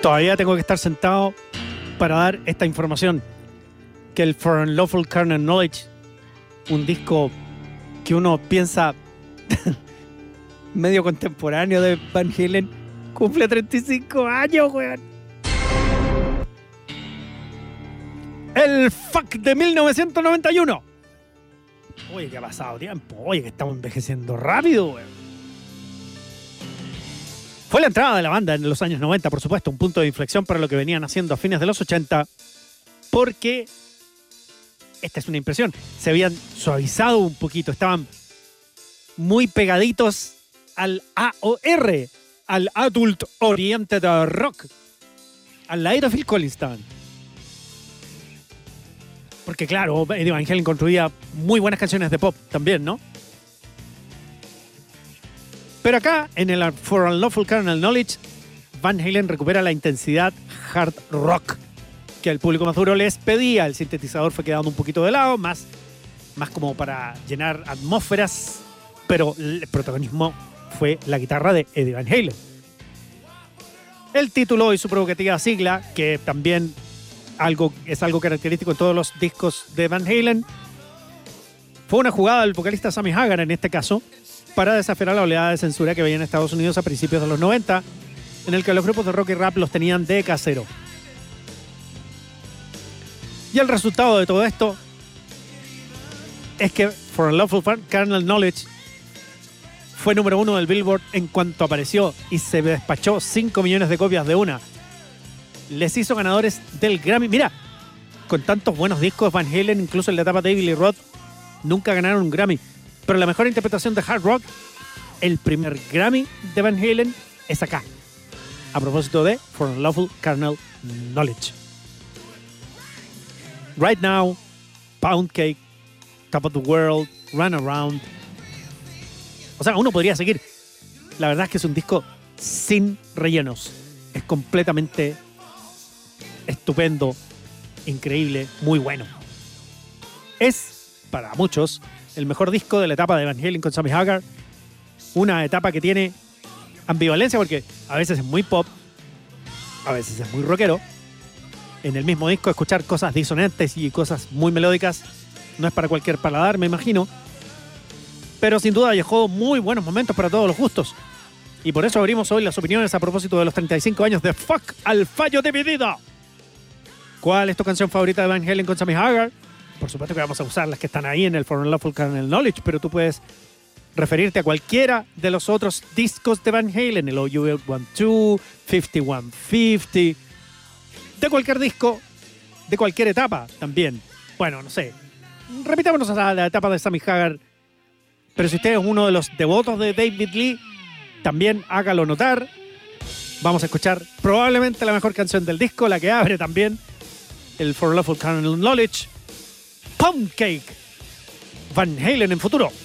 Todavía tengo que estar sentado para dar esta información. Que el For Unlawful Carnal Knowledge, un disco que uno piensa medio contemporáneo de Van Halen, cumple 35 años, weón. El Fuck de 1991. Oye, que ha pasado tiempo. Oye, que estamos envejeciendo rápido, weón. Fue la entrada de la banda en los años 90, por supuesto, un punto de inflexión para lo que venían haciendo a fines de los 80, porque, esta es una impresión, se habían suavizado un poquito, estaban muy pegaditos al AOR, al Adult Oriented Rock, al ladito de Phil Collins estaban. Porque claro, Eddie Van Halen construía muy buenas canciones de pop también, ¿no? Pero acá, en el For Unlawful Carnal Knowledge, Van Halen recupera la intensidad hard rock que el público más duro les pedía. El sintetizador fue quedando un poquito de lado, más como para llenar atmósferas, pero el protagonismo fue la guitarra de Eddie Van Halen. El título y su provocativa sigla, que también es algo característico en todos los discos de Van Halen, fue una jugada del vocalista Sammy Hagar en este caso, para desafiar la oleada de censura que veía en Estados Unidos a principios de los 90, en el que los grupos de rock y rap los tenían de casero. Y el resultado de todo esto es que For Unlawful Carnal Knowledge fue número 1 del Billboard en cuanto apareció y se despachó 5 millones de copias de una. Les hizo ganadores del Grammy. Mira, con tantos buenos discos, Van Halen, incluso en la etapa de David Lee Roth, nunca ganaron un Grammy. Pero la mejor interpretación de hard rock, el primer Grammy de Van Halen, es acá. A propósito de For Unlawful Carnal Knowledge. Right Now, Pound Cake, Top of the World, Run Around. O sea, uno podría seguir. La verdad es que es un disco sin rellenos. Es completamente estupendo, increíble, muy bueno. Es, para muchos, el mejor disco de la etapa de Van Halen con Sammy Hagar. Una etapa que tiene ambivalencia porque a veces es muy pop, a veces es muy rockero. En el mismo disco escuchar cosas disonantes y cosas muy melódicas no es para cualquier paladar, me imagino. Pero sin duda dejó muy buenos momentos para todos los gustos. Y por eso abrimos hoy las opiniones a propósito de los 35 años de Fuck al fallo de mi vida. ¿Cuál es tu canción favorita de Van Halen con Sammy Hagar? Por supuesto que vamos a usar las que están ahí en el For Unlawful Carnal Knowledge, pero tú puedes referirte a cualquiera de los otros discos de Van Halen, el OU 12, 5150, de cualquier disco, de cualquier etapa también. Bueno, no sé, repitámonos a la etapa de Sammy Hagar, pero si usted es uno de los devotos de David Lee, también hágalo notar. Vamos a escuchar probablemente la mejor canción del disco, la que abre también el For Unlawful Carnal Knowledge, Pound Cake, Van Halen en futuro.